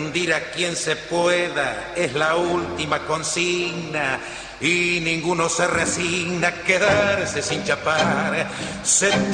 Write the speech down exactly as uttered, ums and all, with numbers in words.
hundir a quien se pueda es la última consigna. Y ninguno se resigna a quedarse sin chapar. Se